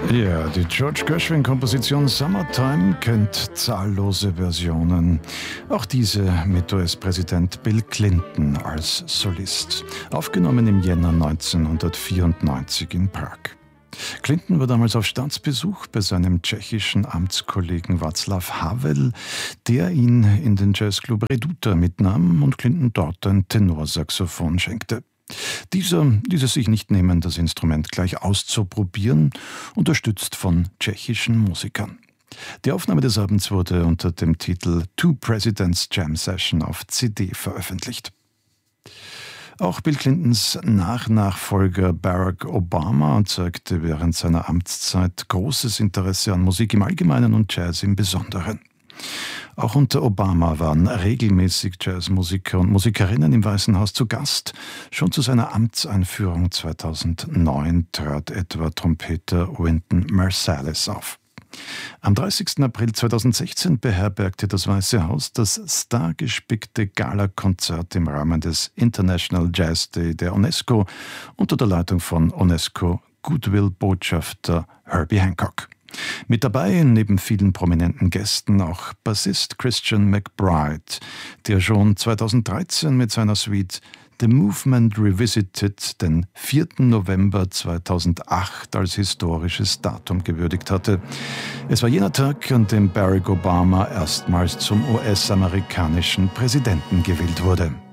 Ja, die George Gershwin-Komposition Summertime kennt zahllose Versionen. Auch diese mit US-Präsident Bill Clinton als Solist. Aufgenommen im Jänner 1994 in Prag. Clinton war damals auf Staatsbesuch bei seinem tschechischen Amtskollegen Václav Havel, der ihn in den Jazzclub Reduta mitnahm und Clinton dort ein Tenorsaxophon schenkte. Dieser ließ es sich nicht nehmen, das Instrument gleich auszuprobieren, unterstützt von tschechischen Musikern. Die Aufnahme des Abends wurde unter dem Titel Two Presidents Jam Session auf CD veröffentlicht. Auch Bill Clintons Nachfolger Barack Obama zeigte während seiner Amtszeit großes Interesse an Musik im Allgemeinen und Jazz im Besonderen. Auch unter Obama waren regelmäßig Jazzmusiker und Musikerinnen im Weißen Haus zu Gast. Schon zu seiner Amtseinführung 2009 trat etwa Trompeter Wynton Marsalis auf. Am 30. April 2016 beherbergte das Weiße Haus das stargespickte Galakonzert im Rahmen des International Jazz Day der UNESCO unter der Leitung von UNESCO-Goodwill-Botschafter Herbie Hancock. Mit dabei, neben vielen prominenten Gästen, auch Bassist Christian McBride, der schon 2013 mit seiner Suite The Movement Revisited den 4. November 2008 als historisches Datum gewürdigt hatte. Es war jener Tag, an dem Barack Obama erstmals zum US-amerikanischen Präsidenten gewählt wurde.